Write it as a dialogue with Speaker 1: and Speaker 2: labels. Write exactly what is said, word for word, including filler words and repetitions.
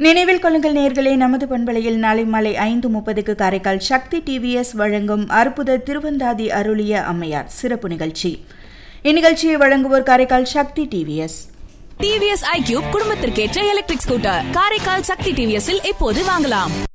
Speaker 1: நினைவில் கொள்ளுங்கள் நேயர்களே, நமது பண்பலையில் நாளை மாலை ஐந்து முப்பதுக்கு காரைக்கால் சக்தி டிவிஎஸ் வழங்கும் அற்புத திருவந்தாதி அருளிய அம்மையார் சிறப்பு நிகழ்ச்சி. இந்நிகழ்ச்சியை வழங்குவோர் காரைக்கால் சக்தி TVS.
Speaker 2: TVS iQube குடும்பத்திற்கேற்ற electric scooter Karaikal சக்தி டிவிஎஸ்ஸில் இப்போது வாங்கலாம்.